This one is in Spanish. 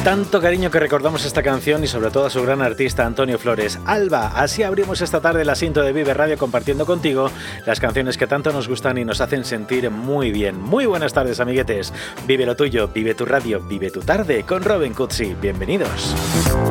Tanto cariño que recordamos esta canción y sobre todo a su gran artista Antonio Flores. Alba, así abrimos esta tarde la cinta de Vive Radio compartiendo contigo las canciones que tanto nos gustan y nos hacen sentir muy bien. Muy buenas tardes, amiguetes. Vive lo tuyo, vive tu radio, vive tu tarde con Robin Cutsi. Bienvenidos.